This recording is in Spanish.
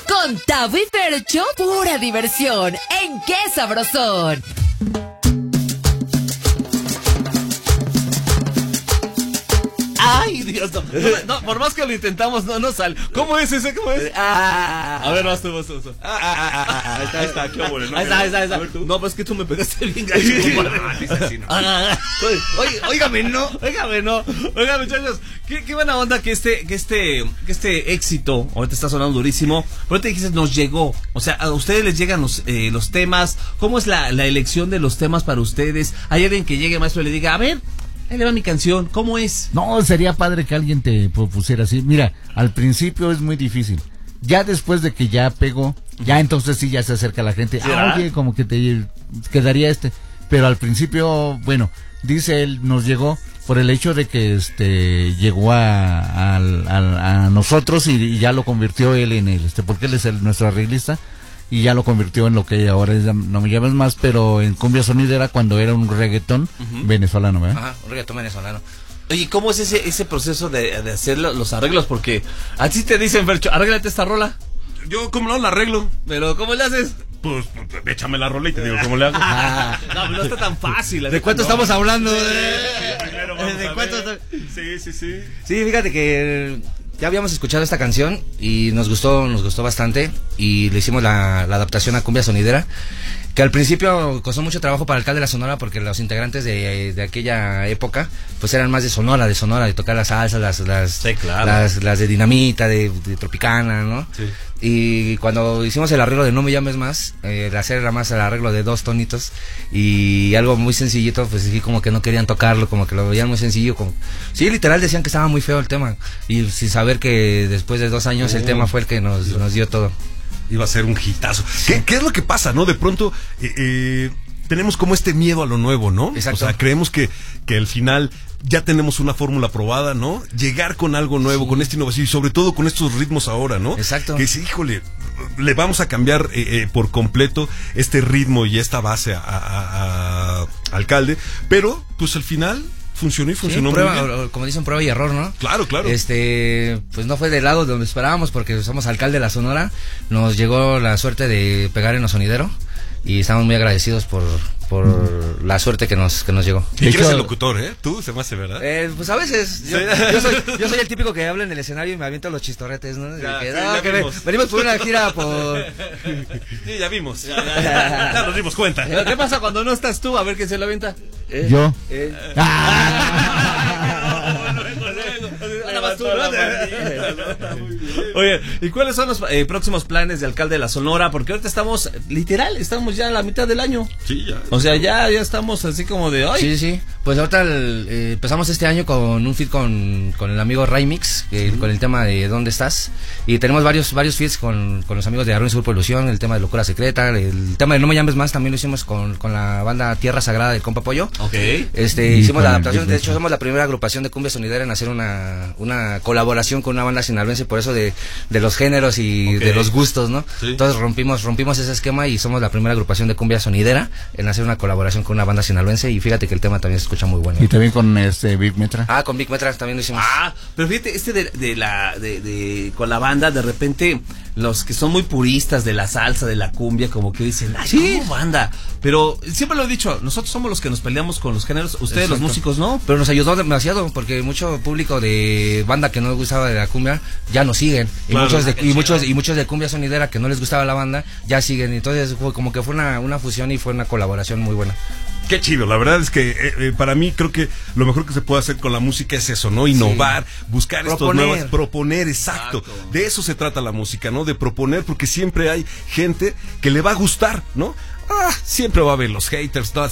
Con Tavo y Fercho, pura diversión. ¿En qué sabrosón? Ay, Dios, no, por más que lo intentamos, no sale. ¿Cómo es ese? ¿Cómo es? A ver, vas tú. Ahí está, qué bueno, ¿no? Ahí está. No, pues es que tú me pegaste bien gacho, compadre. Óigame, no. Oigan, muchachos, qué buena onda que este éxito, ahorita está sonando durísimo, pero ahorita dijiste, nos llegó. O sea, a ustedes les llegan los temas. ¿Cómo es la elección de los temas para ustedes? Hay alguien que llegue, maestro, y le diga, a ver, ahí le va mi canción, ¿cómo es? No, sería padre que alguien te propusiera así. Mira, al principio es muy difícil. Ya después de que ya pegó, ya entonces sí ya se acerca la gente. Oye, como que te quedaría este. Pero al principio, bueno, dice él, nos llegó por el hecho de que llegó a nosotros y ya lo convirtió él en el, porque él es nuestro arreglista. Y ya lo convirtió en lo que ahora es, no me llames más, pero en cumbia sonidera cuando era un reggaetón venezolano, ¿verdad? Ajá, un reggaetón venezolano. Oye, ¿cómo es ese proceso de hacer los arreglos? Porque así te dicen, Fercho, arréglate esta rola. Yo, ¿cómo no la arreglo? Pero, ¿cómo le haces? Pues, échame la rola y te digo cómo le hago. No está tan fácil. ¿De cuánto estamos hablando? ¿De cuánto? Sí. Sí, fíjate que ya habíamos escuchado esta canción y nos gustó bastante y le hicimos la adaptación a cumbia sonidera, que al principio costó mucho trabajo para el Alcalde de la Sonora porque los integrantes de aquella época pues eran más de Sonora, de tocar las salsas, sí, claro, las de Dinamita, de Tropicana, ¿no? Sí. Y cuando hicimos el arreglo de No Me Llames Más, hacer era más el arreglo de 2 tonitos y algo muy sencillito, pues sí, como que no querían tocarlo, como que lo veían muy sencillo, sí, literal decían que estaba muy feo el tema y sin saber que después de 2 años el tema fue el que nos dio todo. Iba a ser un hitazo. ¿Qué es lo que pasa, no? De pronto tenemos como este miedo a lo nuevo, ¿no? Exacto. O sea, creemos que al final ya tenemos una fórmula probada, ¿no? Llegar con algo nuevo, con esta innovación y sobre todo con estos ritmos ahora, ¿no? Exacto. Que sí, híjole, le vamos a cambiar por completo este ritmo y esta base a Alcalde, pero pues al final funcionó y funcionó muy bien. Como dicen, prueba y error, ¿no? Claro. Pues no fue del lado donde esperábamos porque somos Alcalde de la Sonora. Nos llegó la suerte de pegar en lo sonidero y estamos muy agradecidos por la suerte que nos llegó. ¿Y quién es el locutor, Tú se me hace, ¿verdad? Pues a veces yo soy el típico que habla en el escenario y me aviento los chistorretes, ¿no? Venimos por una gira por... Sí, ya vimos. Ya nos dimos cuenta. ¿Qué pasa cuando no estás tú? A ver quién se lo avienta. Yo. Oye, ¿y cuáles son los próximos planes de Alcalde de la Sonora? Porque ahorita estamos ya a la mitad del año. Sí, ya. O sea, ya estamos así como de hoy. Sí. Pues ahorita empezamos este año con un feat con el amigo Raymix, con el tema de ¿Dónde estás? Y tenemos varios feats con los amigos de Arruin Sur Polución, el tema de Locura Secreta, el tema de No Me Llames Más también lo hicimos con la banda Tierra Sagrada del Compa Pollo. Ok. Hicimos la adaptación, de hecho somos la primera agrupación de cumbia sonidera en hacer una colaboración con una banda sinaloense, por eso de los géneros y de los gustos, ¿no? Sí. Entonces rompimos ese esquema y somos la primera agrupación de cumbia sonidera en hacer una colaboración con una banda sinaloense y fíjate que el tema también se escucha muy bueno. Y también con Big Metra. Con Big Metra también lo hicimos. Pero fíjate, con la banda, de repente, los que son muy puristas de la salsa, de la cumbia, como que dicen, ay, sí, ¿cómo banda? Pero siempre lo he dicho, nosotros somos los que nos peleamos con los géneros, ustedes Exacto. Los músicos, ¿no? Pero nos ayudó demasiado, porque mucho público de banda que no les gustaba de la cumbia, ya nos siguen. Claro, y muchos de cumbia sonidera que no les gustaba la banda, ya siguen. Entonces, como que fue una fusión y fue una colaboración muy buena. Qué chido, la verdad es que para mí creo que lo mejor que se puede hacer con la música es eso, ¿no? Innovar, buscar estos nuevos, proponer, exacto. De eso se trata la música, ¿no? De proponer, porque siempre hay gente que le va a gustar, ¿no? Siempre va a haber los haters, todas